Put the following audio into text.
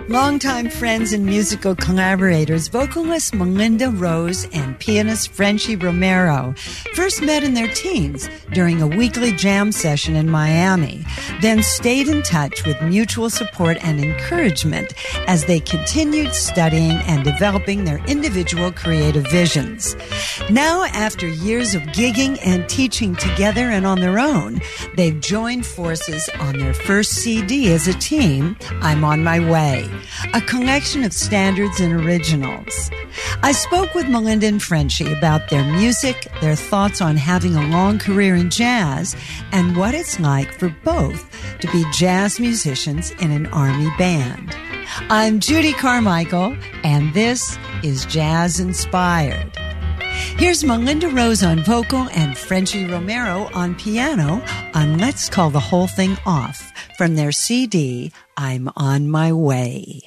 Longtime friends and musical collaborators, vocalist Melinda Rose and pianist Frenchie Romero first met in their teens during a weekly jam session in Miami, then stayed in touch with mutual support and encouragement as they continued studying and developing their individual creative visions. Now, after years of gigging and teaching together and on their own, they've joined forces on their first CD as a team, I'm On My Way, a collection of standards and originals. I spoke with Melinda and Frenchie about their music, their thoughts on having a long career in jazz, and what it's like for both to be jazz musicians in an Army band. I'm Judy Carmichael, and this is Jazz Inspired. Here's Melinda Rose on vocal and Frenchie Romero on piano on Let's Call the Whole Thing Off from their CD, I'm On My Way.